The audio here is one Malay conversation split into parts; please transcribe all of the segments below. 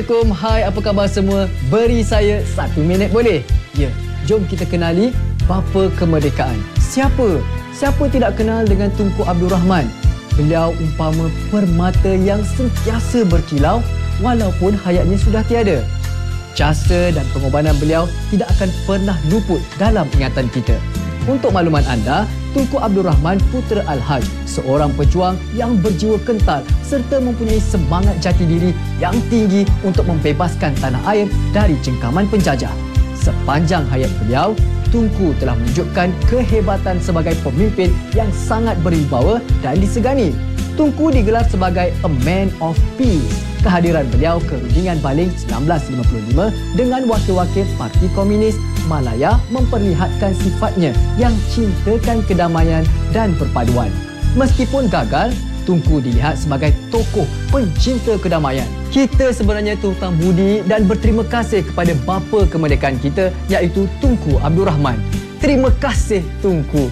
Assalamualaikum, hai apa khabar semua? Beri saya 1 minit boleh? Ya, jom kita kenali Bapa Kemerdekaan. Siapa tidak kenal dengan Tunku Abdul Rahman? Beliau umpama permata yang sentiasa berkilau walaupun hayatnya sudah tiada. Jasa dan pengorbanan beliau tidak akan pernah luput dalam ingatan kita. Untuk makluman anda, Tunku Abdul Rahman Putera Al-Haj, seorang pejuang yang berjiwa kental serta mempunyai semangat jati diri yang tinggi untuk membebaskan tanah air dari cengkaman penjajah. Sepanjang hayat beliau, Tunku telah menunjukkan kehebatan sebagai pemimpin yang sangat berwibawa dan disegani. Tunku digelar sebagai a man of peace. Kehadiran beliau ke rundingan baling 1955 dengan wakil-wakil Parti Komunis Malaya memperlihatkan sifatnya yang cintakan kedamaian dan perpaduan. Meskipun gagal, Tunku dilihat sebagai tokoh pencinta kedamaian. Kita sebenarnya tuhutang budi dan berterima kasih kepada bapa kemerdekaan kita iaitu Tunku Abdul Rahman. Terima kasih Tunku.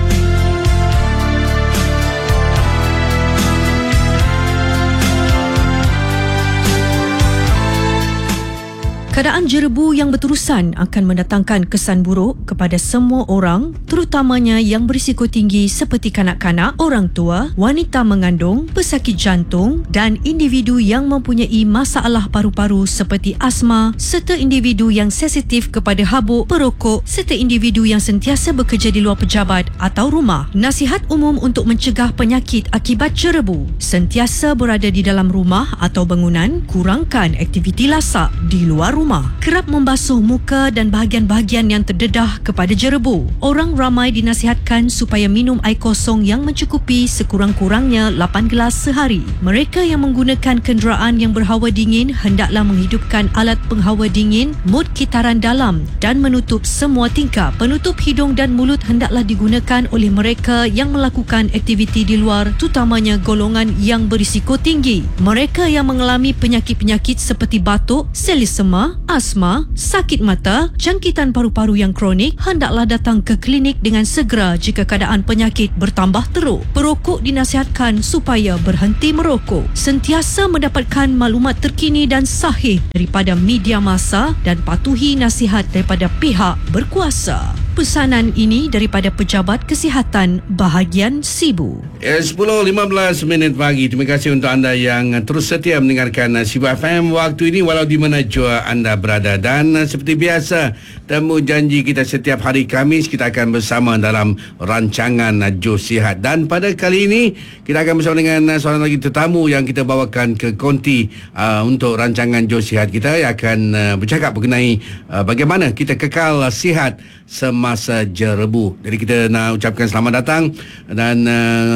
Keadaan jerebu yang berterusan akan mendatangkan kesan buruk kepada semua orang, terutamanya yang berisiko tinggi seperti kanak-kanak, orang tua, wanita mengandung, pesakit jantung dan individu yang mempunyai masalah paru-paru seperti asma serta individu yang sensitif kepada habuk, perokok serta individu yang sentiasa bekerja di luar pejabat atau rumah. Nasihat umum untuk mencegah penyakit akibat jerebu: sentiasa berada di dalam rumah atau bangunan, kurangkan aktiviti lasak di luar rumah. Kerap membasuh muka dan bahagian-bahagian yang terdedah kepada jerebu. Orang ramai dinasihatkan supaya minum air kosong yang mencukupi sekurang-kurangnya 8 gelas sehari. Mereka yang menggunakan kenderaan yang berhawa dingin hendaklah menghidupkan alat penghawa dingin mod kitaran dalam dan menutup semua tingkap. Penutup hidung dan mulut hendaklah digunakan oleh mereka yang melakukan aktiviti di luar, terutamanya golongan yang berisiko tinggi. Mereka yang mengalami penyakit-penyakit seperti batuk, selisema, asma, sakit mata, jangkitan paru-paru yang kronik hendaklah datang ke klinik dengan segera jika keadaan penyakit bertambah teruk. Perokok dinasihatkan supaya berhenti merokok. Sentiasa mendapatkan maklumat terkini dan sahih daripada media massa dan patuhi nasihat daripada pihak berkuasa. Pesanan ini daripada Pejabat Kesihatan Bahagian Sibu. 10.15 pagi. Terima kasih untuk anda yang terus setia mendengarkan Sibu FM waktu ini walau di mana jua anda berada. Dan seperti biasa, temu janji kita setiap hari Khamis kita akan bersama dalam rancangan Jos Sihat. Dan pada kali ini kita akan bersama dengan seorang lagi tetamu yang kita bawakan ke konti untuk rancangan Jos Sihat kita yang akan bercakap mengenai bagaimana kita kekal sihat semasa jerebu. Jadi kita nak ucapkan selamat datang dan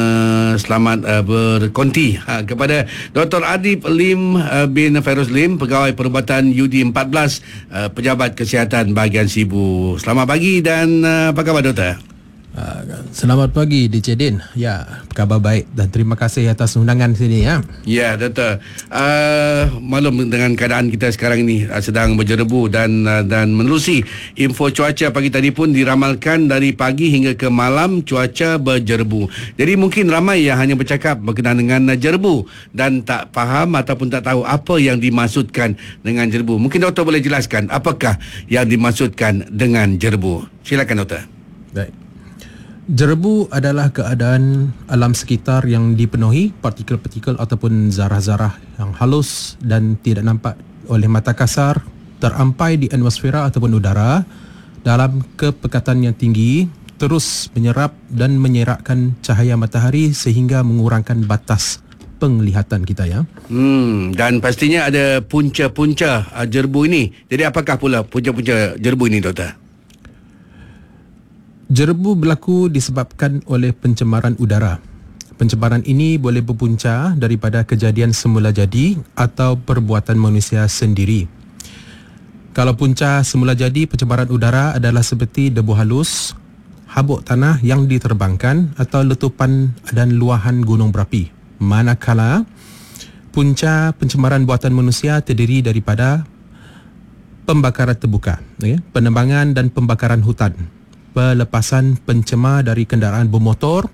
selamat berkonti kepada Dr. Adib Lim bin Fairuz Lim, Pegawai Perubatan UD14, Pejabat Kesihatan Bahagian Sibu. Selamat pagi dan apa khabar Doktor? Selamat pagi DJ Din. Ya, khabar baik dan terima kasih atas undangan sini ya. Ya, Doktor. Maklum dengan keadaan kita sekarang ini sedang berjerebu dan menerusi info cuaca pagi tadi pun diramalkan dari pagi hingga ke malam cuaca berjerebu. Jadi mungkin ramai yang hanya bercakap berkenaan dengan jerebu dan tak faham ataupun tak tahu apa yang dimaksudkan dengan jerebu. Mungkin Doktor boleh jelaskan apakah yang dimaksudkan dengan jerebu. Silakan Doktor. Baik. Jerebu adalah keadaan alam sekitar yang dipenuhi partikel-partikel ataupun zarah-zarah yang halus dan tidak nampak oleh mata kasar terampai di atmosfera ataupun udara dalam kepekatan yang tinggi, terus menyerap dan menyerakkan cahaya matahari sehingga mengurangkan batas penglihatan kita ya. Dan pastinya ada punca-punca jerebu ini. Jadi apakah pula punca-punca jerebu ini Doktor? Jerebu berlaku disebabkan oleh pencemaran udara. Pencemaran ini boleh berpunca daripada kejadian semula jadi atau perbuatan manusia sendiri. Kalau punca semula jadi pencemaran udara adalah seperti debu halus, habuk tanah yang diterbangkan atau letupan dan luahan gunung berapi. Manakala punca pencemaran buatan manusia terdiri daripada pembakaran terbuka, penebangan dan pembakaran hutan, pelepasan pencemar dari kenderaan bermotor,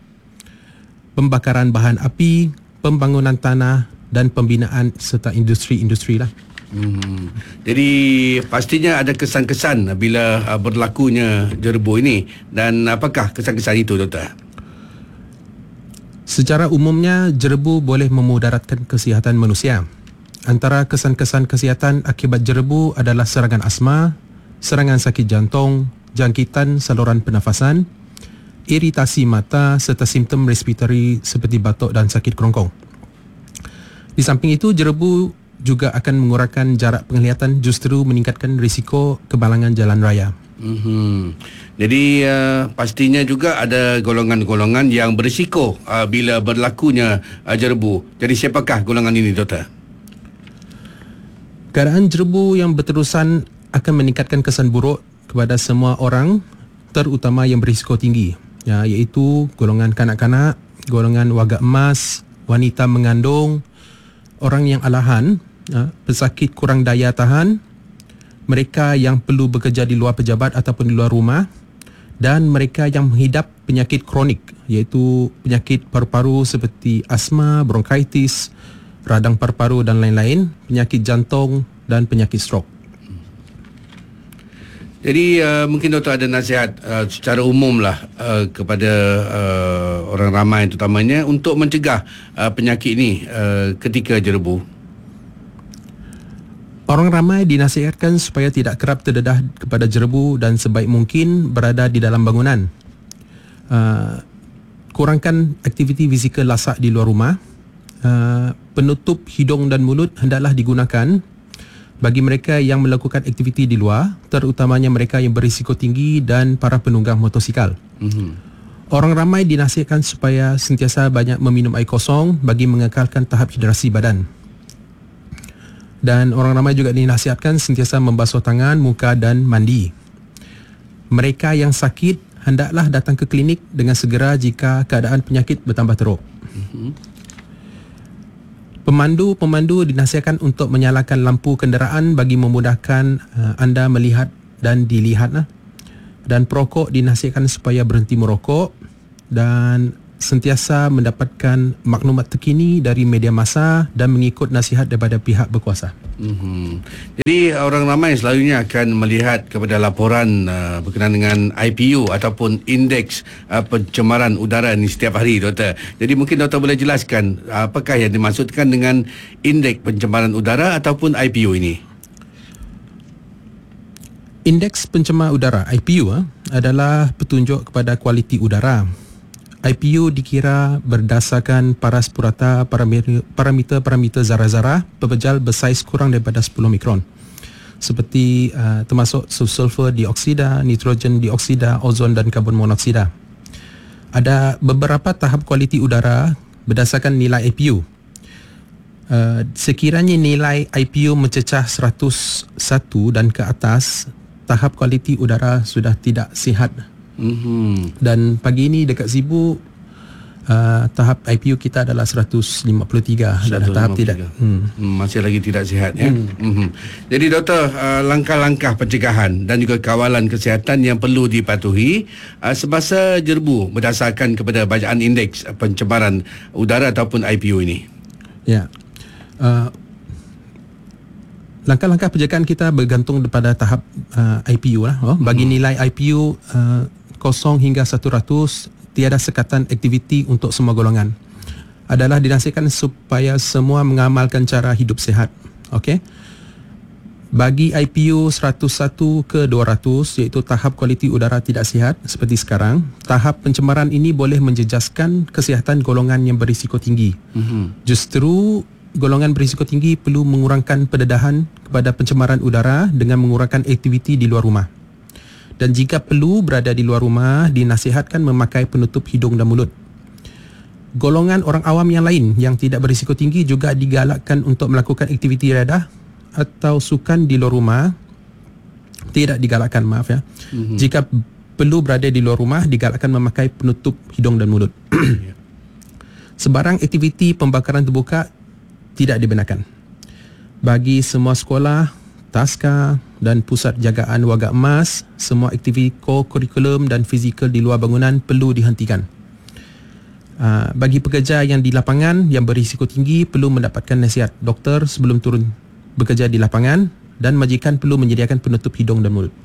pembakaran bahan api, pembangunan tanah dan pembinaan serta industri-industri lah. Jadi pastinya ada kesan-kesan bila berlakunya jerebu ini. Dan apakah kesan-kesan itu, Doktor? Secara umumnya, jerebu boleh memudaratkan kesihatan manusia. Antara kesan-kesan kesihatan akibat jerebu adalah serangan asma, serangan sakit jantung, jangkitan saluran pernafasan, iritasi mata serta simptom respiratory seperti batuk dan sakit kerongkong. Di samping itu, jerebu juga akan mengurangkan jarak penglihatan, justru meningkatkan risiko kebalangan jalan raya. Jadi pastinya juga ada golongan-golongan yang berisiko bila berlakunya jerebu. Jadi siapakah golongan ini, Doktor? Keadaan jerebu yang berterusan akan meningkatkan kesan buruk kepada semua orang, terutama yang berisiko tinggi, iaitu golongan kanak-kanak, golongan warga emas, wanita mengandung, orang yang alahan, pesakit kurang daya tahan, mereka yang perlu bekerja di luar pejabat ataupun di luar rumah, dan mereka yang menghidap penyakit kronik, iaitu penyakit paru-paru seperti asma, bronkitis, radang paru-paru dan lain-lain, penyakit jantung dan penyakit stroke. Jadi mungkin Doktor ada nasihat secara umum lah kepada orang ramai terutamanya untuk mencegah penyakit ini ketika jerebu. Orang ramai dinasihatkan supaya tidak kerap terdedah kepada jerebu dan sebaik mungkin berada di dalam bangunan. Kurangkan aktiviti fizikal lasak di luar rumah. Penutup hidung dan mulut hendaklah digunakan bagi mereka yang melakukan aktiviti di luar, terutamanya mereka yang berisiko tinggi dan para penunggang motosikal. Orang ramai dinasihatkan supaya sentiasa banyak meminum air kosong bagi mengekalkan tahap hidrasi badan. Dan orang ramai juga dinasihatkan sentiasa membasuh tangan, muka dan mandi. Mereka yang sakit hendaklah datang ke klinik dengan segera jika keadaan penyakit bertambah teruk. Pemandu dinasihatkan untuk menyalakan lampu kenderaan bagi memudahkan anda melihat dan dilihat. Dan perokok dinasihatkan supaya berhenti merokok dan sentiasa mendapatkan maklumat terkini dari media massa dan mengikut nasihat daripada pihak berkuasa. Jadi orang ramai selalunya akan melihat kepada laporan berkenaan dengan IPU ataupun indeks pencemaran udara ni setiap hari, Doktor. Jadi mungkin Doktor boleh jelaskan apakah yang dimaksudkan dengan indeks pencemaran udara ataupun IPU ini? Indeks pencemar udara IPU adalah petunjuk kepada kualiti udara. IPU dikira berdasarkan paras purata parameter zarah-zarah pepejal bersaiz kurang daripada 10 mikron, seperti termasuk sulfur dioksida, nitrogen dioksida, ozon dan karbon monoksida. Ada beberapa tahap kualiti udara berdasarkan nilai IPU. Sekiranya nilai IPU mencecah 101 dan ke atas, tahap kualiti udara sudah tidak sihat. Dan pagi ini dekat Sibu tahap IPU kita adalah 153 dan tahap tidak masih lagi tidak sihat ya. Jadi Doktor, langkah-langkah pencegahan dan juga kawalan kesihatan yang perlu dipatuhi semasa jerebu berdasarkan kepada bacaan indeks pencemaran udara ataupun IPU ini. Ya. Langkah-langkah pencegahan kita bergantung pada tahap IPU lah. Bagi nilai IPU 0 hingga 100, tiada sekatan aktiviti untuk semua golongan. Adalah dinasihatkan supaya semua mengamalkan cara hidup sihat. Okey. Bagi IPU 101 ke 200, iaitu tahap kualiti udara tidak sihat seperti sekarang, tahap pencemaran ini boleh menjejaskan kesihatan golongan yang berisiko tinggi. Justru golongan berisiko tinggi perlu mengurangkan pendedahan kepada pencemaran udara dengan mengurangkan aktiviti di luar rumah. Dan jika perlu berada di luar rumah, dinasihatkan memakai penutup hidung dan mulut. Golongan orang awam yang lain yang tidak berisiko tinggi juga digalakkan untuk melakukan aktiviti riadah atau sukan di luar rumah. Tidak digalakkan, maaf ya. Jika perlu berada di luar rumah, digalakkan memakai penutup hidung dan mulut. Sebarang aktiviti pembakaran terbuka tidak dibenarkan. Bagi semua sekolah, taska dan pusat jagaan warga emas, semua aktiviti kurikulum dan fizikal di luar bangunan perlu dihentikan. Bagi pekerja yang di lapangan yang berisiko tinggi perlu mendapatkan nasihat doktor sebelum turun bekerja di lapangan dan majikan perlu menyediakan penutup hidung dan mulut.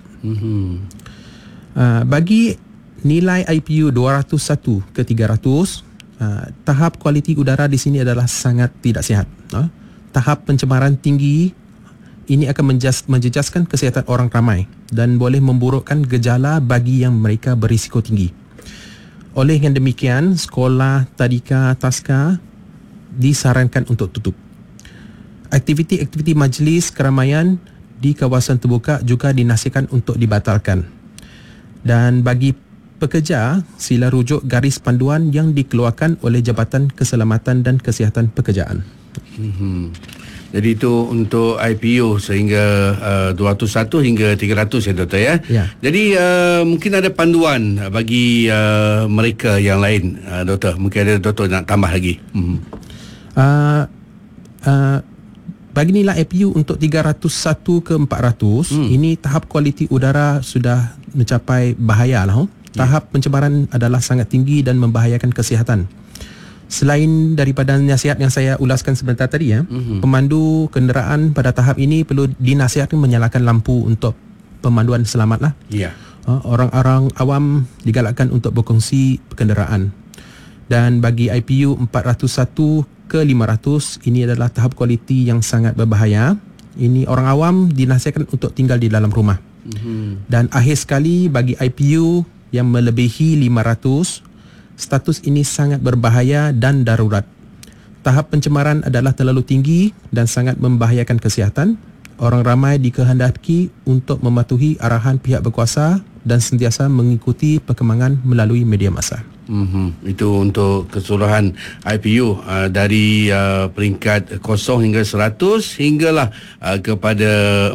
Bagi nilai IPU 201 ke 300, tahap kualiti udara di sini adalah sangat tidak sihat. Tahap pencemaran tinggi ini akan menjejaskan kesihatan orang ramai dan boleh memburukkan gejala bagi yang mereka berisiko tinggi. Oleh yang demikian, sekolah, tadika, taska disarankan untuk tutup. Aktiviti-aktiviti majlis keramaian di kawasan terbuka juga dinasihatkan untuk dibatalkan. Dan bagi pekerja, sila rujuk garis panduan yang dikeluarkan oleh Jabatan Keselamatan dan Kesihatan Pekerjaan. Jadi itu untuk IPU sehingga 201 hingga 300 ya doktor ya. Jadi mungkin ada panduan bagi mereka yang lain doktor. Mungkin ada doktor nak tambah lagi. Bagi nilai IPU untuk 301 ke 400, ini tahap kualiti udara sudah mencapai bahaya lah. Tahap pencemaran adalah sangat tinggi dan membahayakan kesihatan. Selain daripada nasihat yang saya ulaskan sebentar tadi pemandu kenderaan pada tahap ini perlu dinasihatkan menyalakan lampu untuk pemanduan selamat lah. Orang-orang awam digalakkan untuk berkongsi kenderaan. Dan bagi IPU 401 ke 500, ini adalah tahap kualiti yang sangat berbahaya. Ini orang awam dinasihatkan untuk tinggal di dalam rumah. Dan akhir sekali, bagi IPU yang melebihi 500, status ini sangat berbahaya dan darurat. Tahap pencemaran adalah terlalu tinggi dan sangat membahayakan kesihatan. Orang ramai dikehendaki untuk mematuhi arahan pihak berkuasa dan sentiasa mengikuti perkembangan melalui media massa. Itu untuk keseluruhan IPU dari peringkat 0 hingga 100 hinggalah kepada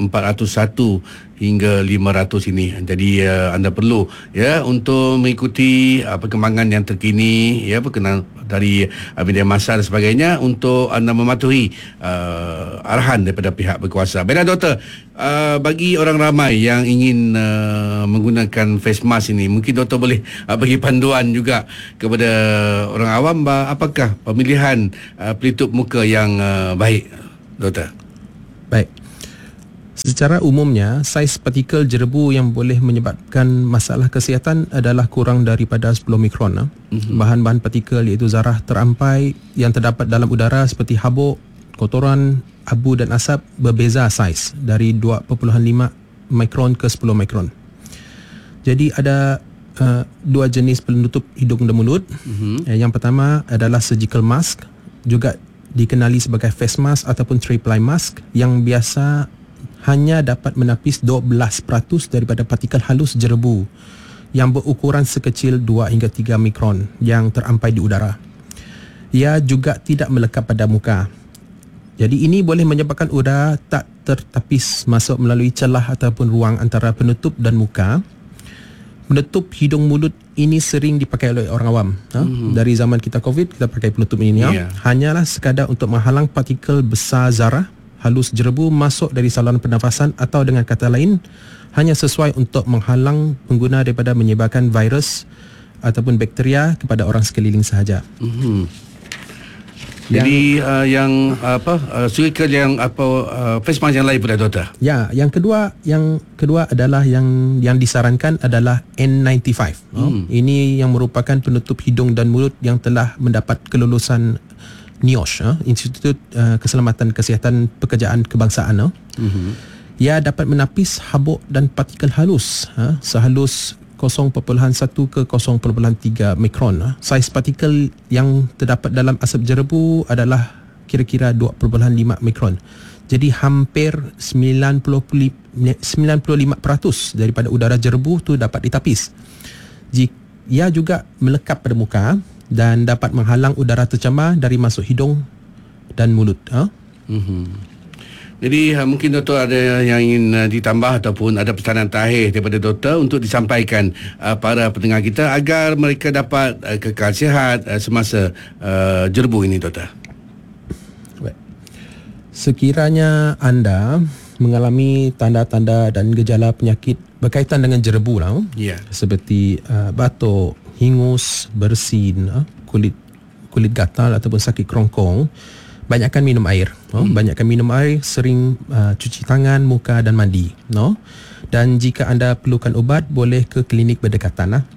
401 hingga 500 ini. Jadi anda perlu ya untuk mengikuti perkembangan yang terkini ya berkenaan dari media massa dan sebagainya untuk anda mematuhi arahan daripada pihak berkuasa. Baiklah doktor, bagi orang ramai yang ingin menggunakan face mask ini, mungkin doktor boleh bagi panduan juga kepada orang awam apakah pemilihan pelitup muka yang baik doktor? Baik. Secara umumnya, saiz partikel jerebu yang boleh menyebabkan masalah kesihatan adalah kurang daripada 10 mikron. Bahan-bahan partikel iaitu zarah terampai yang terdapat dalam udara seperti habuk, kotoran, abu dan asap berbeza saiz dari 2.5 mikron ke 10 mikron. Jadi ada dua jenis penutup hidung dan mulut. Yang pertama adalah surgical mask, juga dikenali sebagai face mask ataupun three-ply mask, yang biasa hanya dapat menapis 12% daripada partikel halus jerebu yang berukuran sekecil 2 hingga 3 mikron yang terampai di udara. Ia juga tidak melekat pada muka. Jadi ini boleh menyebabkan udara tak tertapis masuk melalui celah ataupun ruang antara penutup dan muka. Penutup hidung mulut ini sering dipakai oleh orang awam. Dari zaman kita COVID, kita pakai penutup ini. Hanyalah sekadar untuk menghalang partikel besar zarah halus jerebu masuk dari saluran pernafasan, atau dengan kata lain, hanya sesuai untuk menghalang pengguna daripada menyebarkan virus ataupun bakteria kepada orang sekeliling sahaja. Jadi yang surgical yang face mask yang lain pula doktor? Ya, yang kedua adalah yang disarankan adalah N95. Ini yang merupakan penutup hidung dan mulut yang telah mendapat kelulusan NIOSH, Institut Keselamatan Kesihatan Pekerjaan Kebangsaan. Ia dapat menapis habuk dan partikel halus sehalus 0.1 ke 0.3 mikron. Saiz partikel yang terdapat dalam asap jerebu adalah kira-kira 2.5 mikron. Jadi hampir 95% daripada udara jerebu tu dapat ditapis. Ia juga melekat pada muka dan dapat menghalang udara tercemar dari masuk hidung dan mulut. Jadi mungkin doktor ada yang ingin ditambah ataupun ada pesanan terakhir daripada doktor untuk disampaikan para pendengar kita agar mereka dapat kekal sihat semasa jerebu ini doktor. Sekiranya anda mengalami tanda-tanda dan gejala penyakit berkaitan dengan jerebu seperti batuk, hingus, bersin, kulit gatal ataupun sakit kerongkong, banyakkan minum air. Banyakkan minum air, sering cuci tangan, muka dan mandi. Dan jika anda perlukan ubat, boleh ke klinik berdekatan.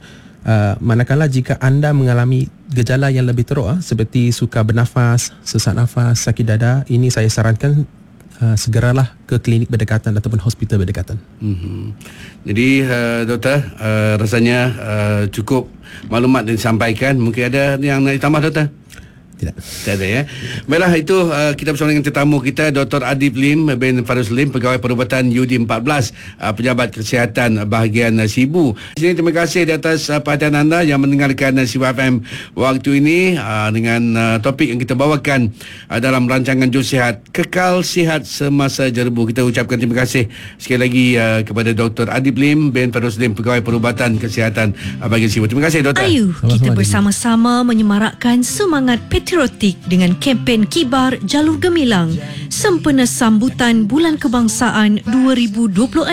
Manakala jika anda mengalami gejala yang lebih teruk seperti sukar bernafas, sesak nafas, sakit dada, ini saya sarankan segeralah ke klinik berdekatan ataupun hospital berdekatan. Jadi doktor, rasanya cukup maklumat yang disampaikan. Mungkin ada yang nak ditambah, doktor? Tak ada, ya. Baiklah, itu kita bersama dengan tetamu kita, Dr. Adib Lim bin Farus Lim, Pegawai Perubatan UD14, Pejabat Kesihatan bahagian Sibu. Di sini terima kasih di atas perhatian anda yang mendengarkan Sibu FM waktu ini dengan topik yang kita bawakan dalam rancangan Jom Sihat, Kekal Sihat Semasa Jerbu. Kita ucapkan terima kasih sekali lagi kepada Dr. Adib Lim bin Farus Lim, Pegawai Perubatan Kesihatan bahagian Sibu. Terima kasih, Doktor. Ayo kita bersama-sama menyemarakkan semangat patriotik dengan kempen Kibar Jalur Gemilang sempena sambutan Bulan Kebangsaan 2026.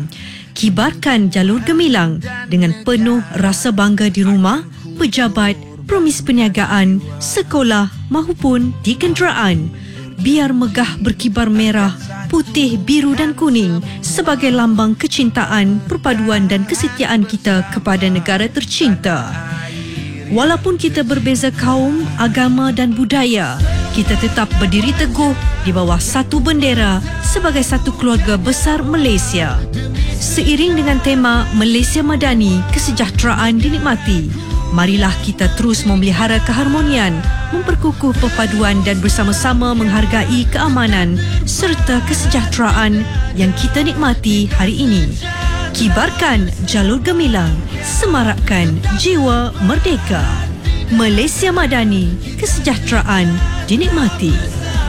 Kibarkan Jalur Gemilang dengan penuh rasa bangga di rumah, pejabat, promis perniagaan, sekolah maupun di kenderaan. Biar megah berkibar merah, putih, biru dan kuning sebagai lambang kecintaan, perpaduan dan kesetiaan kita kepada negara tercinta. Walaupun kita berbeza kaum, agama dan budaya, kita tetap berdiri teguh di bawah satu bendera sebagai satu keluarga besar Malaysia. Seiring dengan tema Malaysia Madani, kesejahteraan dinikmati, marilah kita terus memelihara keharmonian, memperkukuh perpaduan dan bersama-sama menghargai keamanan serta kesejahteraan yang kita nikmati hari ini. Kibarkan Jalur Gemilang, semarakkan jiwa merdeka. Malaysia Madani, kesejahteraan dinikmati.